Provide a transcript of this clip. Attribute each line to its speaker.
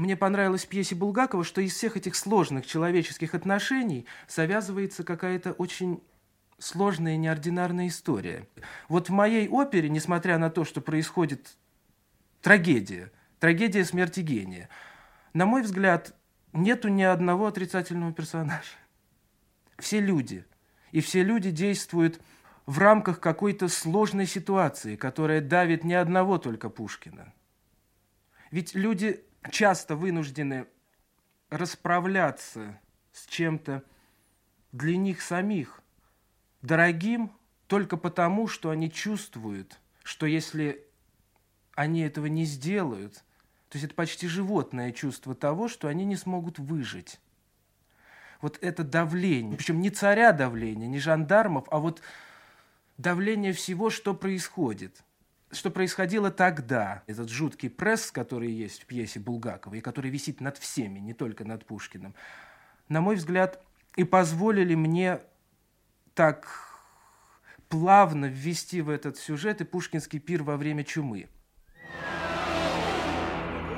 Speaker 1: Мне понравилось в пьесе Булгакова, что из всех этих сложных человеческих отношений завязывается какая-то очень сложная и неординарная история. Вот в моей опере, несмотря на то, что происходит трагедия смерти гения, на мой взгляд, нету ни одного отрицательного персонажа. Все люди. И все люди действуют в рамках какой-то сложной ситуации, которая давит не одного только Пушкина. Ведь люди часто вынуждены расправляться с чем-то для них самих дорогим только потому, что они чувствуют, что если они этого не сделают, то есть это почти животное чувство того, что они не смогут выжить. Вот это давление, причем не царя давление, не жандармов, а вот давление всего, что происходит, что происходило тогда. Этот жуткий пресс, который есть в пьесе Булгакова, и который висит над всеми, не только над Пушкиным, на мой взгляд, и позволили мне так плавно ввести в этот сюжет и пушкинский пир во время чумы.